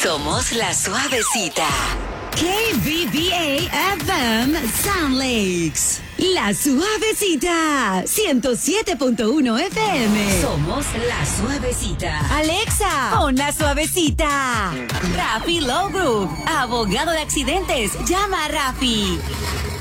Somos la suavecita. KBBA FM Sound Lakes. La suavecita. 107.1 FM. Somos la suavecita. Alexa, pon la suavecita. Rafi Low Group, abogado de accidentes. Llama a Rafi.